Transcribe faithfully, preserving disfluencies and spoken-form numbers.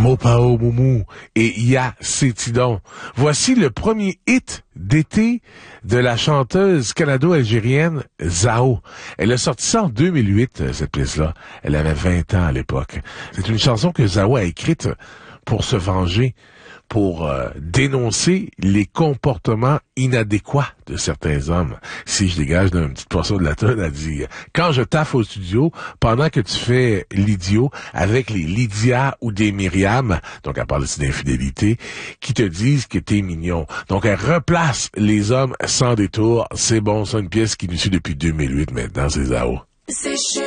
Mopao Moumou et Ya Sétidon. Voici le premier hit d'été de la chanteuse canado-algérienne Zao. Elle a sorti ça en deux mille huit, cette pièce-là. Elle avait vingt ans à l'époque. C'est une chanson que Zao a écrite pour se venger, pour euh, dénoncer les comportements inadéquats de certains hommes. Si je dégage d'une petite portion de la tonne, elle dit « Quand je taffe au studio, pendant que tu fais l'idiot avec les Lydia ou des Myriam, donc elle parle ici d'infidélité, qui te disent que t'es mignon. » Donc elle replace les hommes sans détour. C'est bon, c'est une pièce qui nous suit depuis deux mille huit maintenant, c'est Zao.